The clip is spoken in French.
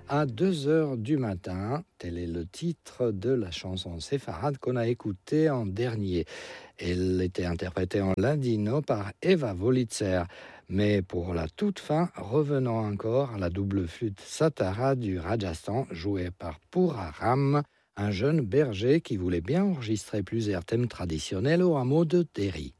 à 2 heures du matin. Tel est le titre de la chanson séfarade qu'on a écoutée en dernier. Elle était interprétée en ladino par Eva Wolitzer. Mais pour la toute fin, revenons encore à la double flûte satara du Rajasthan, jouée par Puraram, un jeune berger qui voulait bien enregistrer plusieurs thèmes traditionnels au hameau de Terry.